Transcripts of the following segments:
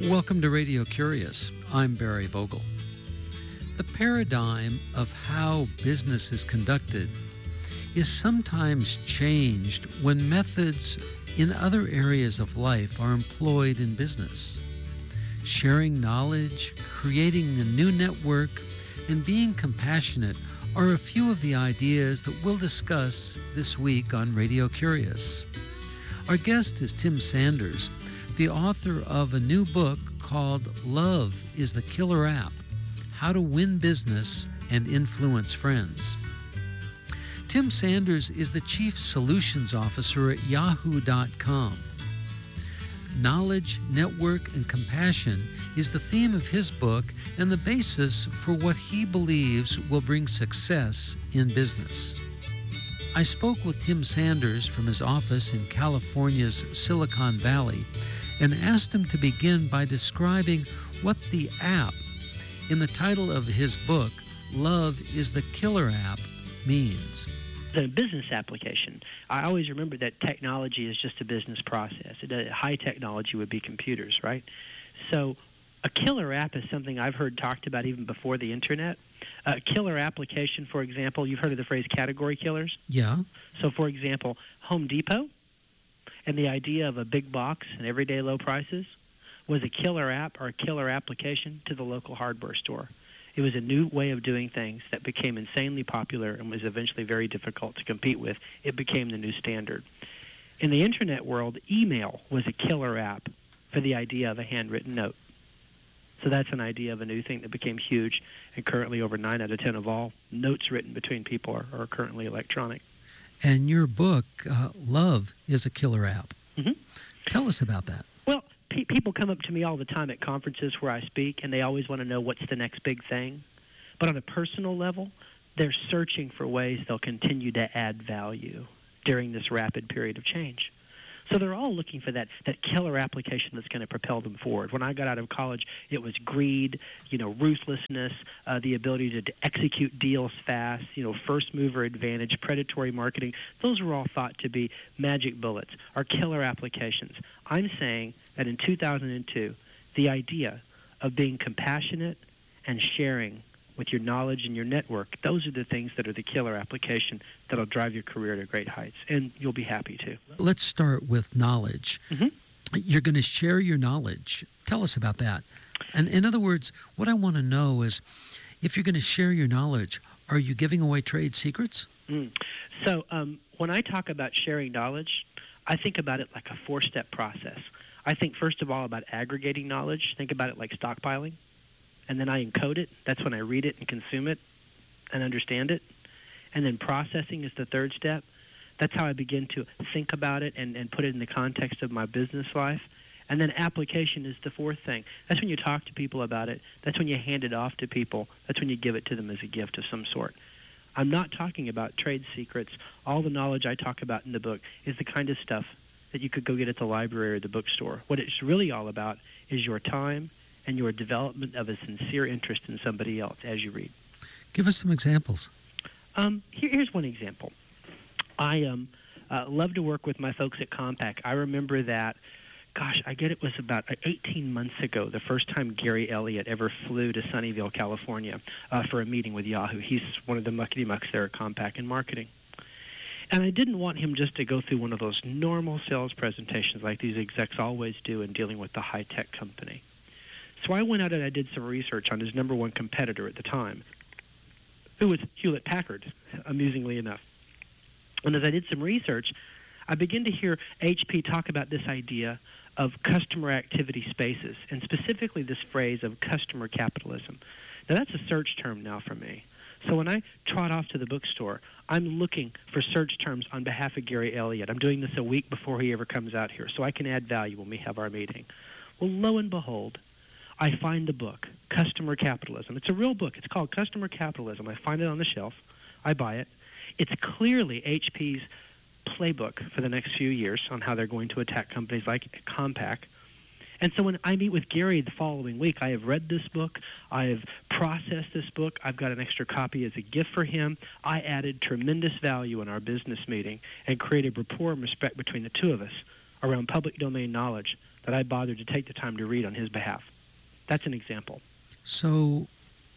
Welcome to Radio Curious. I'm Barry Vogel. The paradigm of how business is conducted is sometimes changed when methods in other areas of life are employed in business. Sharing knowledge, creating a new network, and being compassionate are a few of the ideas that we'll discuss this week on Radio Curious. Our guest is Tim Sanders, the author of a new book called Love is the Killer App: How to Win Business and Influence Friends. Tim Sanders is the Chief Solutions Officer at Yahoo.com. Knowledge, network, and compassion is the theme of his book and the basis for what he believes will bring success in business. I spoke with Tim Sanders from his office in California's Silicon Valley and asked him to begin by describing what the app in the title of his book, Love is the Killer App, means. The business application, I always remember that technology is just a business process. High technology would be computers, right? So a killer app is something I've heard talked about even before the internet. A killer application, for example, you've heard of the phrase category killers? Yeah. So, for example, Home Depot and the idea of a big box and everyday low prices was a killer app or a killer application to the local hardware store. It was a new way of doing things that became insanely popular and was eventually very difficult to compete with. It became the new standard. In the internet world, email was a killer app for the idea of a handwritten note. So that's an idea of a new thing that became huge, and currently over 9 out of 10 of all notes written between people are currently electronic. And your book, Love is a Killer App. Mm-hmm. Tell us about that. Well, people come up to me all the time at conferences where I speak, and they always want to know what's the next big thing. But on a personal level, they're searching for ways they'll continue to add value during this rapid period of change. So they're all looking for that killer application that's going to propel them forward. When I got out of college, it was greed, ruthlessness, the ability to execute deals fast, first mover advantage, predatory marketing. Those were all thought to be magic bullets or killer applications. I'm saying that in 2002, the idea of being compassionate and sharing with your knowledge and your network, those are the things that are the killer application that'll drive your career to great heights, and you'll be happy to. Let's start with knowledge. Mm-hmm. You're going to share your knowledge. Tell us about that. And in other words, what I want to know is, if you're going to share your knowledge, are you giving away trade secrets? So when I talk about sharing knowledge, I think about it like a 4-step process. I think, first of all, about aggregating knowledge. Think about it like stockpiling. And then I encode it. That's when I read it and consume it and understand it. And then processing is the 3rd step. That's how I begin to think about it and put it in the context of my business life. And then application is the 4th thing. That's when you talk to people about it. That's when you hand it off to people. That's when you give it to them as a gift of some sort. I'm not talking about trade secrets. All the knowledge I talk about in the book is the kind of stuff that you could go get at the library or the bookstore. What it's really all about is your time and your development of a sincere interest in somebody else as you read. Give us some examples. Here's one example. I love to work with my folks at Compaq. I remember that, it was about 18 months ago, the first time Gary Elliott ever flew to Sunnyvale, California for a meeting with Yahoo. He's one of the muckety-mucks there at Compaq in marketing. And I didn't want him just to go through one of those normal sales presentations like these execs always do in dealing with the high-tech company. So I went out and I did some research on his number one competitor at the time, who was Hewlett-Packard, amusingly enough. And as I did some research, I began to hear HP talk about this idea of customer activity spaces, and specifically this phrase of customer capitalism. Now, that's a search term now for me. So when I trot off to the bookstore, I'm looking for search terms on behalf of Gary Elliott. I'm doing this a week before he ever comes out here, so I can add value when we have our meeting. Well, lo and behold, I find the book, Customer Capitalism. It's a real book. It's called Customer Capitalism. I find it on the shelf. I buy it. It's clearly HP's playbook for the next few years on how they're going to attack companies like Compaq. And so when I meet with Gary the following week, I have read this book. I have processed this book. I've got an extra copy as a gift for him. I added tremendous value in our business meeting and created rapport and respect between the two of us around public domain knowledge that I bothered to take the time to read on his behalf. That's an example. So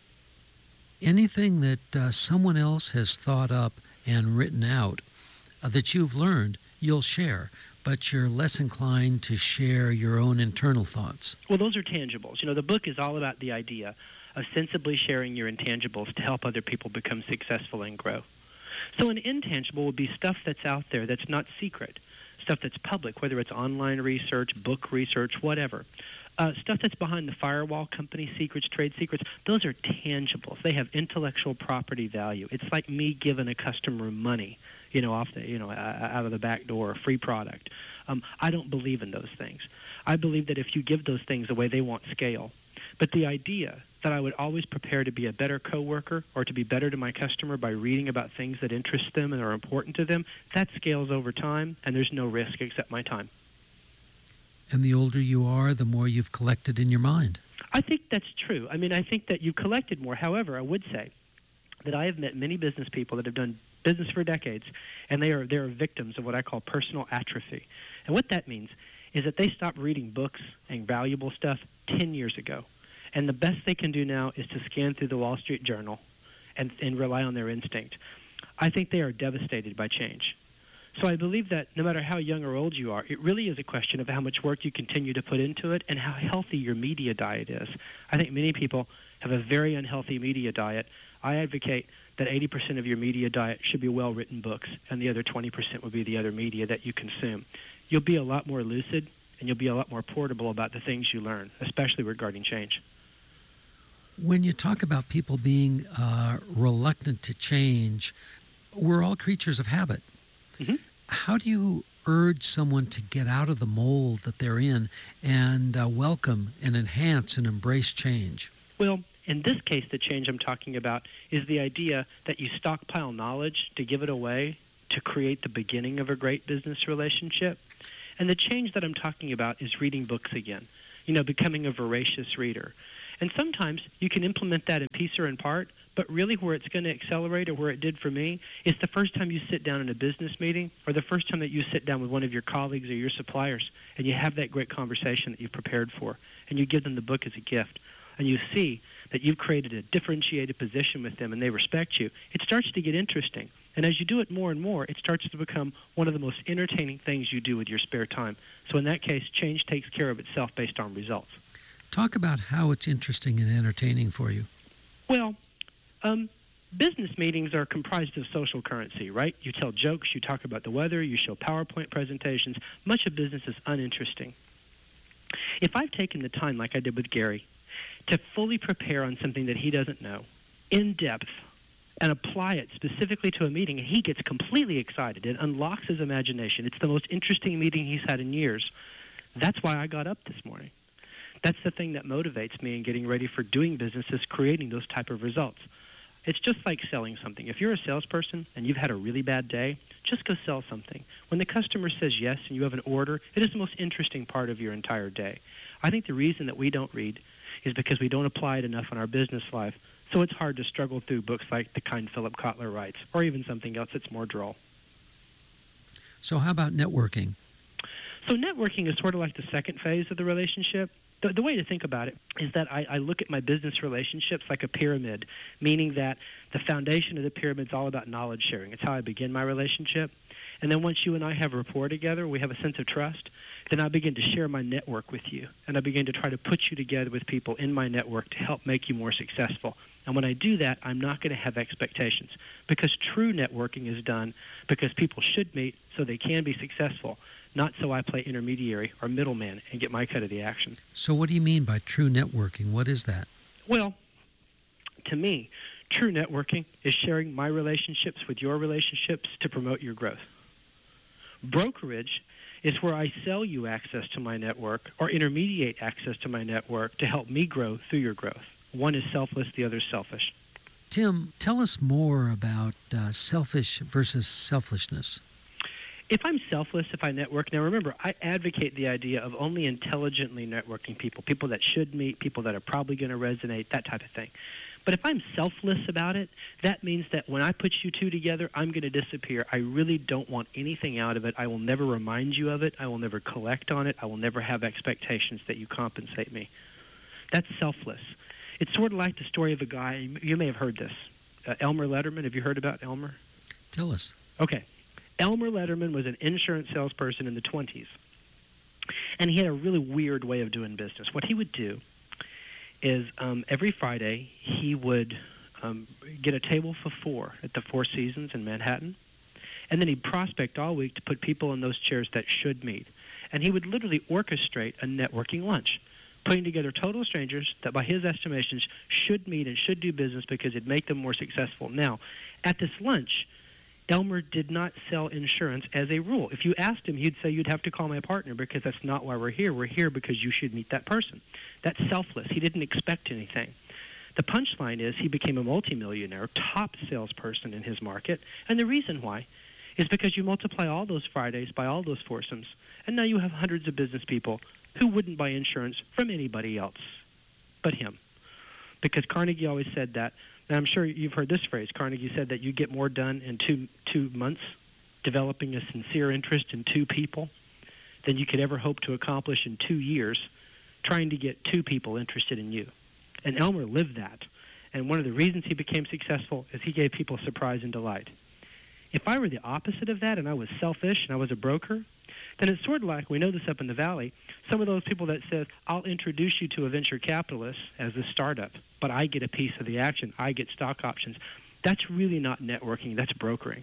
anything that someone else has thought up and written out that you've learned, you'll share, but you're less inclined to share your own internal thoughts. Well, those are tangibles. The book is all about the idea of sensibly sharing your intangibles to help other people become successful and grow. So an intangible would be stuff that's out there that's not secret, stuff that's public, whether it's online research, book research, whatever. Stuff that's behind the firewall, company secrets, trade secrets, those are tangibles. They have intellectual property value. It's like me giving a customer money, off the, out of the back door, a free product. I don't believe in those things. I believe that if you give those things away, they won't scale. But the idea that I would always prepare to be a better coworker or to be better to my customer by reading about things that interest them and are important to them, that scales over time, and there's no risk except my time. And the older you are, the more you've collected in your mind. I think that's true. I think that you've collected more. However, I would say that I have met many business people that have done business for decades, and they are victims of what I call personal atrophy. And what that means is that they stopped reading books and valuable stuff 10 years ago. And the best they can do now is to scan through the Wall Street Journal and rely on their instinct. I think they are devastated by change. So I believe that no matter how young or old you are, it really is a question of how much work you continue to put into it and how healthy your media diet is. I think many people have a very unhealthy media diet. I advocate that 80% of your media diet should be well-written books, and the other 20% would be the other media that you consume. You'll be a lot more lucid, and you'll be a lot more portable about the things you learn, especially regarding change. When you talk about people being reluctant to change, we're all creatures of habit. Mm-hmm. How do you urge someone to get out of the mold that they're in and welcome and enhance and embrace change? Well, in this case, the change I'm talking about is the idea that you stockpile knowledge to give it away to create the beginning of a great business relationship. And the change that I'm talking about is reading books again, becoming a voracious reader. And sometimes you can implement that in piece or in part, but really where it's going to accelerate, or where it did for me, is the first time you sit down in a business meeting, or the first time that you sit down with one of your colleagues or your suppliers, and you have that great conversation that you've prepared for, and you give them the book as a gift, and you see that you've created a differentiated position with them and they respect you. It starts to get interesting. And as you do it more and more, it starts to become one of the most entertaining things you do with your spare time. So in that case, change takes care of itself based on results. Talk about how it's interesting and entertaining for you. Well, business meetings are comprised of social currency, right? You tell jokes, you talk about the weather, you show PowerPoint presentations. Much of business is uninteresting. If I've taken the time, like I did with Gary, to fully prepare on something that he doesn't know, in depth, and apply it specifically to a meeting, and he gets completely excited. It unlocks his imagination. It's the most interesting meeting he's had in years. That's why I got up this morning. That's the thing that motivates me in getting ready for doing business, is creating those type of results. It's just like selling something. If you're a salesperson and you've had a really bad day, just go sell something. When the customer says yes and you have an order, it is the most interesting part of your entire day. I think the reason that we don't read is because we don't apply it enough in our business life. So it's hard to struggle through books like the kind Philip Kotler writes, or even something else that's more droll. So how about networking? So networking is sort of like the second phase of the relationship. The way to think about it is that I look at my business relationships like a pyramid, meaning that the foundation of the pyramid is all about knowledge sharing. It's how I begin my relationship. And then once you and I have rapport together, we have a sense of trust, then I begin to share my network with you. And I begin to try to put you together with people in my network to help make you more successful. And when I do that, I'm not going to have expectations, because true networking is done because people should meet so they can be successful, not so I play intermediary or middleman and get my cut of the action. So what do you mean by true networking? What is that? Well, to me, true networking is sharing my relationships with your relationships to promote your growth. Brokerage is where I sell you access to my network or intermediate access to my network to help me grow through your growth. One is selfless, the other is selfish. Tim, tell us more about selfish versus selfishness. If I'm selfless, if I network, now remember, I advocate the idea of only intelligently networking people, people that should meet, people that are probably going to resonate, that type of thing. But if I'm selfless about it, that means that when I put you two together, I'm going to disappear. I really don't want anything out of it. I will never remind you of it. I will never collect on it. I will never have expectations that you compensate me. That's selfless. It's sort of like the story of a guy, you may have heard this, Elmer Letterman. Have you heard about Elmer? Tell us. Okay. Elmer Letterman was an insurance salesperson in the 20s, and he had a really weird way of doing business. What he would do is every Friday he would get a table for four at the Four Seasons in Manhattan, and then he'd prospect all week to put people in those chairs that should meet. And he would literally orchestrate a networking lunch, putting together total strangers that by his estimations should meet and should do business because it'd make them more successful. Now, at this lunch, Elmer did not sell insurance as a rule. If you asked him, he'd say, you'd have to call my partner because that's not why we're here. We're here because you should meet that person. That's selfless. He didn't expect anything. The punchline is he became a multimillionaire, top salesperson in his market, and the reason why is because you multiply all those Fridays by all those foursomes, and now you have hundreds of business people who wouldn't buy insurance from anybody else but him. Because Carnegie always said that, and I'm sure you've heard this phrase, Carnegie said that you get more done in two months developing a sincere interest in two people than you could ever hope to accomplish in 2 years trying to get two people interested in you. And Elmer lived that. And one of the reasons he became successful is he gave people surprise and delight. If I were the opposite of that and I was selfish and I was a broker, then it's sort of like, we know this up in the Valley, some of those people that says, I'll introduce you to a venture capitalist as a startup, but I get a piece of the action, I get stock options. That's really not networking, that's brokering.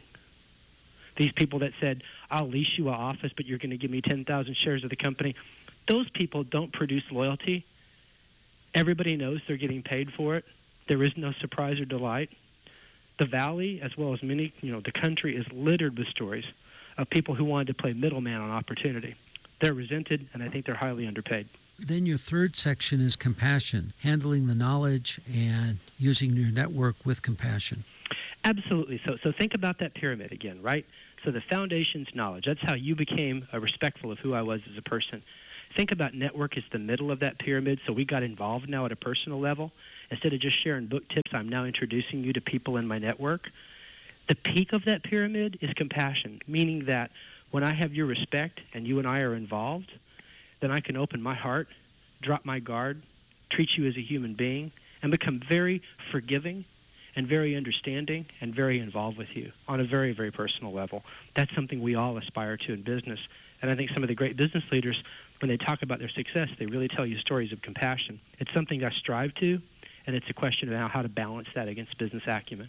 These people that said, I'll lease you an office, but you're going to give me 10,000 shares of the company, those people don't produce loyalty. Everybody knows they're getting paid for it. There is no surprise or delight. The Valley, as well as many, the country is littered with stories of people who wanted to play middleman on opportunity. They're resented, and I think they're highly underpaid. Then your third section is compassion, handling the knowledge and using your network with compassion. Absolutely. So think about that pyramid again, right? So the foundation's knowledge. That's how you became respectful of who I was as a person. Think about network as the middle of that pyramid, so we got involved now at a personal level. Instead of just sharing book tips, I'm now introducing you to people in my network. The peak of that pyramid is compassion, meaning that when I have your respect and you and I are involved, then I can open my heart, drop my guard, treat you as a human being, and become very forgiving and very understanding and very involved with you on a very, very personal level. That's something we all aspire to in business. And I think some of the great business leaders, when they talk about their success, they really tell you stories of compassion. It's something I strive to, and it's a question of how to balance that against business acumen.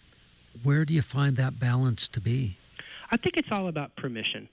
Where do you find that balance to be? I think it's all about permission.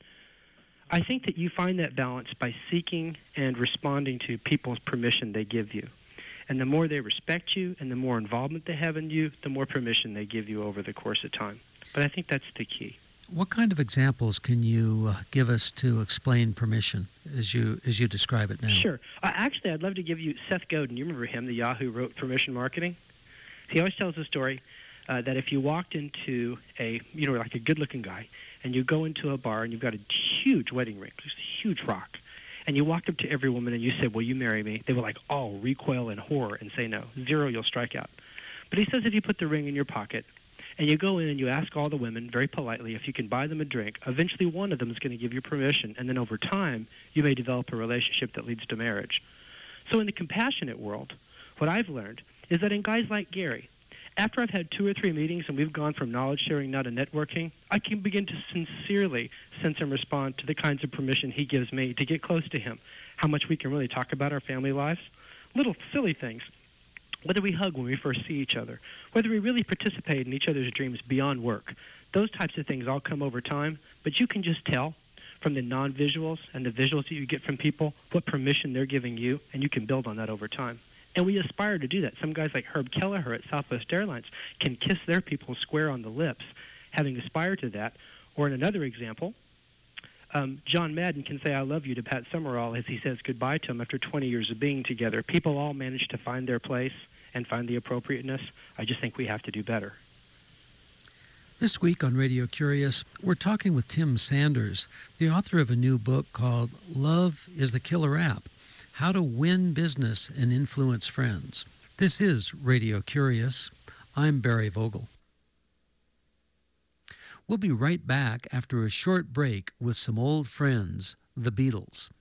I think that you find that balance by seeking and responding to people's permission they give you. And the more they respect you and the more involvement they have in you, the more permission they give you over the course of time. But I think that's the key. What kind of examples can you give us to explain permission as you describe it now? Sure. Actually, I'd love to give you Seth Godin. You remember him, the Yahoo wrote Permission Marketing? He always tells a story that if you walked into like a good-looking guy, and you go into a bar and you've got a huge wedding ring, just a huge rock, and you walked up to every woman and you said, will you marry me? They will all recoil in horror and say no. 0, you'll strike out. But he says if you put the ring in your pocket and you go in and you ask all the women very politely if you can buy them a drink, eventually one of them is going to give you permission, and then over time you may develop a relationship that leads to marriage. So in the compassionate world, what I've learned is that in guys like Gary, after I've had 2 or 3 meetings and we've gone from knowledge sharing now to networking, I can begin to sincerely sense and respond to the kinds of permission he gives me to get close to him, how much we can really talk about our family lives, little silly things, whether we hug when we first see each other, whether we really participate in each other's dreams beyond work. Those types of things all come over time, but you can just tell from the non-visuals and the visuals that you get from people what permission they're giving you, and you can build on that over time. And we aspire to do that. Some guys like Herb Kelleher at Southwest Airlines can kiss their people square on the lips, having aspired to that. Or in another example, John Madden can say I love you to Pat Summerall as he says goodbye to him after 20 years of being together. People all manage to find their place and find the appropriateness. I just think we have to do better. This week on Radio Curious, we're talking with Tim Sanders, the author of a new book called Love is the Killer App: How to Win Business and Influence Friends. This is Radio Curious. I'm Barry Vogel. We'll be right back after a short break with some old friends, the Beatles.